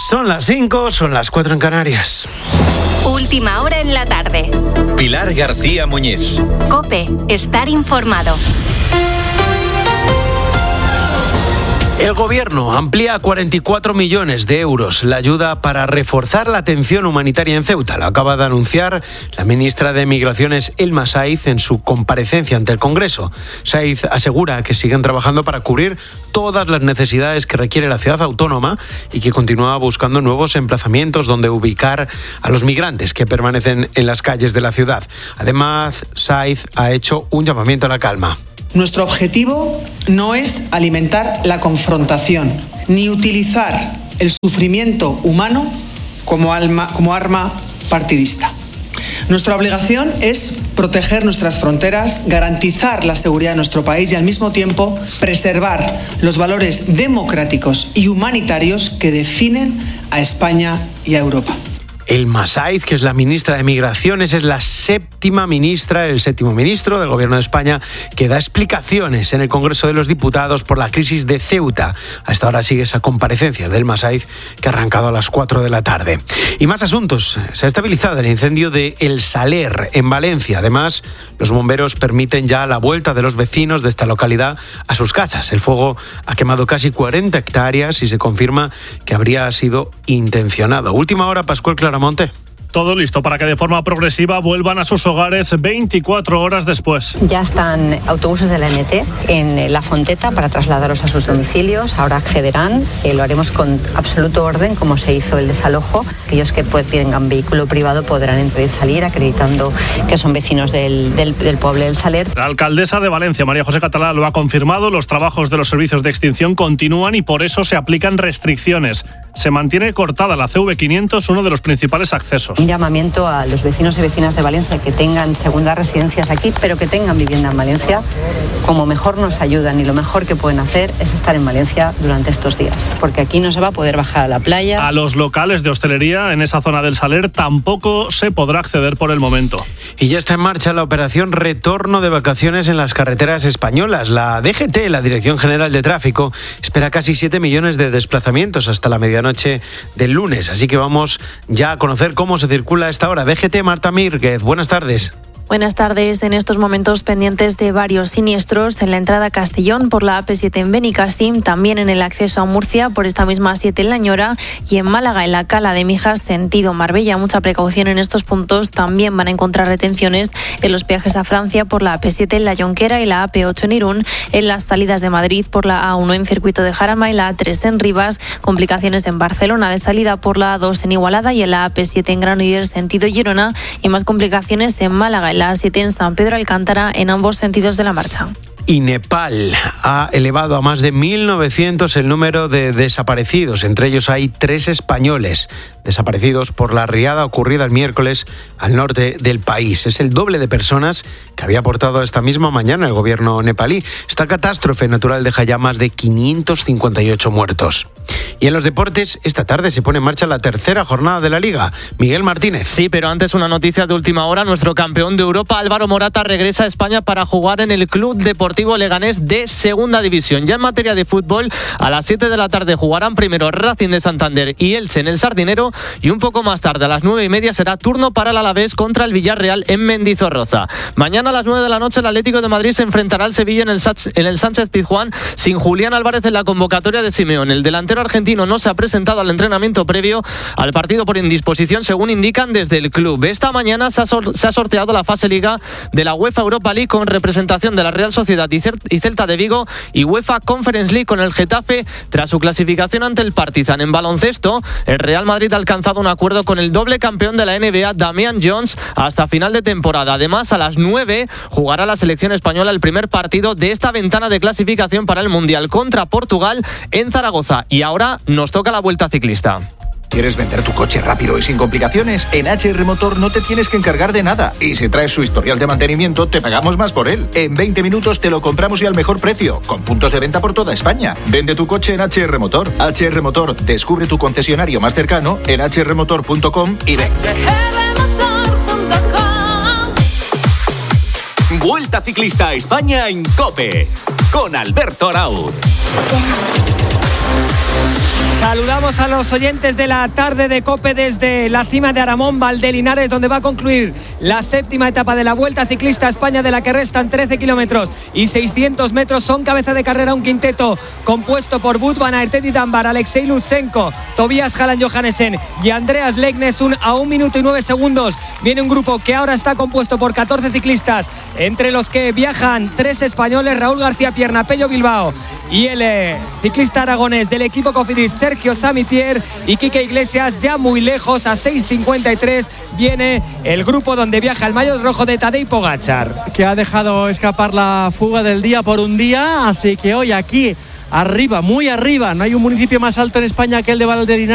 Son las 5, son las 4 en Canarias. Última hora en la tarde. Pilar García Muñiz. COPE, estar informado. El Gobierno amplía a 44 millones de euros la ayuda para reforzar la atención humanitaria en Ceuta. Lo acaba de anunciar la ministra de Migraciones, Elma Saiz, en su comparecencia ante el Congreso. Saiz asegura que siguen trabajando para cubrir todas las necesidades que requiere la ciudad autónoma y que continúa buscando nuevos emplazamientos donde ubicar a los migrantes que permanecen en las calles de la ciudad. Además, Saiz ha hecho un llamamiento a la calma. Nuestro objetivo no es alimentar la confrontación, ni utilizar el sufrimiento humano como arma partidista. Nuestra obligación es proteger nuestras fronteras, garantizar la seguridad de nuestro país y al mismo tiempo preservar los valores democráticos y humanitarios que definen a España y a Europa. Elma Saiz, que es la ministra de Migraciones, es la séptimo ministro del Gobierno de España que da explicaciones en el Congreso de los Diputados por la crisis de Ceuta. Hasta ahora sigue esa comparecencia de Elma Saiz, que ha arrancado a las 4 de la tarde. Y más asuntos. Se ha estabilizado el incendio de El Saler, en Valencia. Además, los bomberos permiten ya la vuelta de los vecinos de esta localidad a sus casas. El fuego ha quemado casi 40 hectáreas y se confirma que habría sido intencionado. Última hora, Pascual Claramonte. Todo listo para que de forma progresiva vuelvan a sus hogares 24 horas después. Ya están autobuses de la MT en La Fonteta para trasladarlos a sus domicilios. Ahora accederán. Lo haremos con absoluto orden, como se hizo el desalojo. Aquellos que tengan vehículo privado podrán entrar y salir, acreditando que son vecinos del pueblo del Saler. La alcaldesa de Valencia, María José Catalá, lo ha confirmado. Los trabajos de los servicios de extinción continúan y por eso se aplican restricciones. Se mantiene cortada la CV500, uno de los principales accesos. Un llamamiento a los vecinos y vecinas de Valencia que tengan segundas residencias aquí, pero que tengan vivienda en Valencia. Como mejor nos ayudan y lo mejor que pueden hacer es estar en Valencia durante estos días, porque aquí no se va a poder bajar a la playa. A los locales de hostelería en esa zona del Saler tampoco se podrá acceder por el momento. Y ya está en marcha la operación Retorno de Vacaciones en las carreteras españolas. La DGT, la Dirección General de Tráfico, espera casi 7 millones de desplazamientos hasta la medianoche del lunes. Así que vamos ya a conocer cómo se circula a esta hora. DGT, Marta Mírguez, buenas tardes. Buenas tardes. En estos momentos pendientes de varios siniestros en la entrada a Castellón por la AP7 en Benicàssim, también en el acceso a Murcia por esta misma 7 en La Ñora y en Málaga en la Cala de Mijas sentido Marbella. Mucha precaución en estos puntos. También van a encontrar retenciones en los peajes a Francia por la AP7 en La Jonquera y la AP8 en Irún, en las salidas de Madrid por la A1 en Circuito de Jarama y la A3 en Rivas, complicaciones en Barcelona de salida por la A2 en Igualada y en la AP7 en Granollers sentido Girona y más complicaciones en Málaga la A7 en San Pedro Alcántara en ambos sentidos de la marcha. Y Nepal ha elevado a más de 1.900 el número de desaparecidos. Entre ellos hay 3 españoles desaparecidos por la riada ocurrida el miércoles al norte del país. Es el doble de personas que había aportado esta misma mañana el gobierno nepalí. Esta catástrofe natural deja ya más de 558 muertos. Y en los deportes, esta tarde se pone en marcha la tercera jornada de la Liga. Miguel Martínez. Sí, pero antes una noticia de última hora. Nuestro campeón de Europa, Álvaro Morata, regresa a España para jugar en el Club Deportivo Leganés de Segunda División. Ya en materia de fútbol, a las 7 de la tarde jugarán primero Racing de Santander y Elche en el Sardinero y un poco más tarde, a las 9:30, será turno para el Alavés contra el Villarreal en Mendizorroza. Mañana a las 9 de la noche el Atlético de Madrid se enfrentará al Sevilla en el Sánchez-Pizjuán sin Julián Álvarez en la convocatoria de Simeone. El delantero argentino no se ha presentado al entrenamiento previo al partido por indisposición, según indican desde el club. Esta mañana se ha sorteado la fase Liga de la UEFA Europa League con representación de la Real Sociedad y Celta de Vigo y UEFA Conference League con el Getafe tras su clasificación ante el Partizan. En baloncesto, el Real Madrid ha alcanzado un acuerdo con el doble campeón de la NBA, Damian Jones, hasta final de temporada. Además, a las 9 jugará la selección española el primer partido de esta ventana de clasificación para el Mundial contra Portugal en Zaragoza. Y ahora nos toca la Vuelta Ciclista. ¿Quieres vender tu coche rápido y sin complicaciones? En HR Motor no te tienes que encargar de nada. Y si traes su historial de mantenimiento, te pagamos más por él. En 20 minutos te lo compramos y al mejor precio, con puntos de venta por toda España. Vende tu coche en HR Motor. HR Motor, descubre tu concesionario más cercano en hrmotor.com y ven. Vuelta Ciclista a España en COPE, con Alberto Arauz. Saludamos a los oyentes de la tarde de COPE desde la cima de Aramón, Valdelinares, donde va a concluir la 7ª etapa de la Vuelta Ciclista a España, de la que restan 13 kilómetros y 600 metros. Son cabeza de carrera un quinteto compuesto por Wout van Aert, Teddy Dunbar, Alexei Lutsenko, Tobias Hallan Johannesen y Andreas Leknesund. A 1 minuto y 9 segundos viene un grupo que ahora está compuesto por 14 ciclistas, entre los que viajan 3 españoles, Raúl García Pierna, Pello Bilbao, y el ciclista aragonés del equipo Cofidis, Sergio Samitier, y Quique Iglesias. Ya muy lejos, a 6:53, viene el grupo donde viaja el maillot rojo de Tadej Pogačar, que ha dejado escapar la fuga del día por un día. Así que hoy aquí arriba, muy arriba, no hay un municipio más alto en España que el de Valdelinares.